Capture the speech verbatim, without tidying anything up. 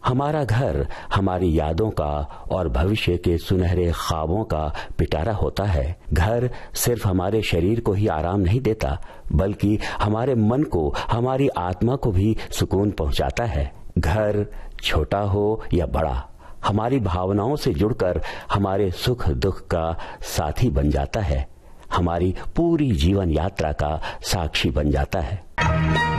हमारा घर हमारी यादों का और भविष्य के सुनहरे ख्वाबों का पिटारा होता है। घर सिर्फ हमारे शरीर को ही आराम नहीं देता, बल्कि हमारे मन को, हमारी आत्मा को भी सुकून पहुंचाता है। घर छोटा हो या बड़ा, हमारी भावनाओं से जुड़कर हमारे सुख दुख का साथी बन जाता है, हमारी पूरी जीवन यात्रा का साक्षी बन जाता है।